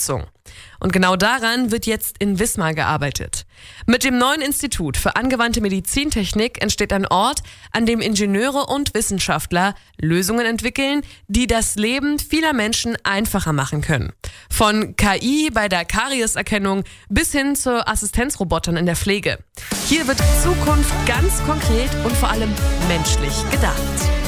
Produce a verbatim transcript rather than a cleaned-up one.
Unterstützung. Und genau daran wird jetzt in Wismar gearbeitet. Mit dem neuen Institut für angewandte Medizintechnik entsteht ein Ort, an dem Ingenieure und Wissenschaftler Lösungen entwickeln, die das Leben vieler Menschen einfacher machen können. Von K I bei der Karieserkennung bis hin zu Assistenzrobotern in der Pflege. Hier wird Zukunft ganz konkret und vor allem menschlich gedacht.